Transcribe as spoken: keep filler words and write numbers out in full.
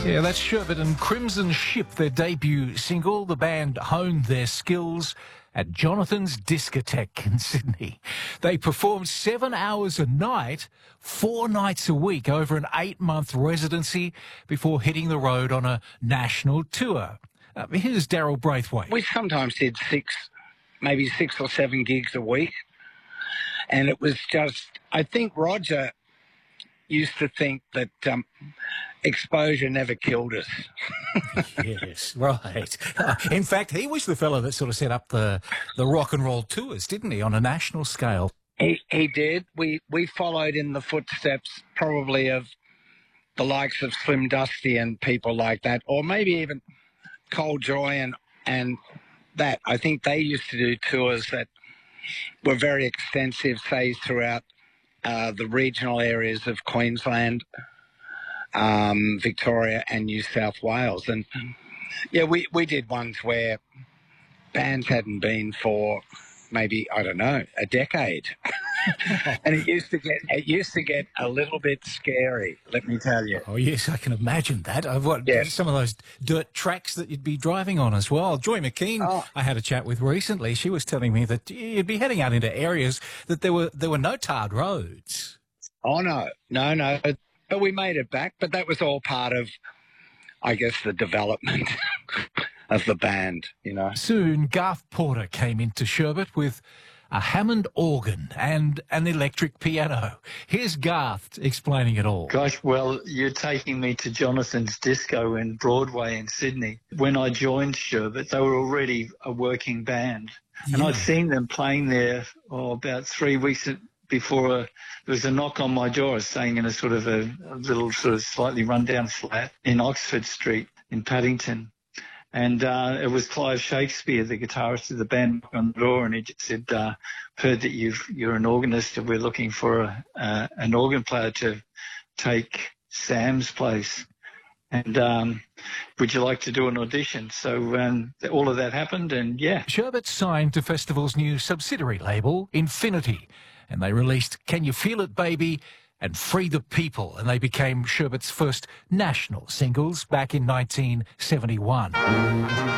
Yeah, that's Sherbet and Crimson Ship, their debut single. The band honed their skills at Jonathan's Discotheque in Sydney. They performed seven hours a night, four nights a week over an eight-month residency before hitting the road on a national tour. Uh, here's Daryl Braithwaite. We sometimes did six, maybe six or seven gigs a week. And it was just, I think Roger used to think that um, exposure never killed us. Yes, right. Uh, in fact, he was the fellow that sort of set up the, the rock and roll tours, didn't he, on a national scale? He, he did. We, we followed in the footsteps probably of the likes of Slim Dusty and people like that, or maybe even Cold Joy and, and that. I think they used to do tours that were very extensive, say, throughout uh, the regional areas of Queensland, um, Victoria and New South Wales. And, yeah, we, we did ones where bands hadn't been for maybe, I don't know, a decade. And it used to get it used to get a little bit scary, let me tell you. Oh, yes, I can imagine that. I've what, Yeah. some of those dirt tracks that you'd be driving on as well. Joy McKean, Oh. I had a chat with recently. She was telling me that you'd be heading out into areas that there were there were no tarred roads. Oh, no, no, no. But we made it back. But that was all part of, I guess, the development of the band, you know. Soon, Garth Porter came into Sherbet with a Hammond organ and an electric piano. Here's Garth explaining it all. Gosh, well, you're taking me to Jonathan's Disco in Broadway in Sydney. When I joined Sherbet, they were already a working band. And Yeah. I'd seen them playing there oh, about three weeks before a, there was a knock on my door. I was staying in a sort of a, a little sort of slightly run-down flat in Oxford Street in Paddington. And uh, it was Clive Shakespeare, the guitarist of the band, on the door, and he just said, uh, heard that you've, you're an organist and we're looking for a, uh, an organ player to take Sam's place. And um, would you like to do an audition? So um, all of that happened, and yeah. Sherbet signed to Festival's new subsidiary label, Infinity, and they released Can You Feel It, Baby? And Free the People, and they became Sherbet's first national singles back in nineteen seventy-one.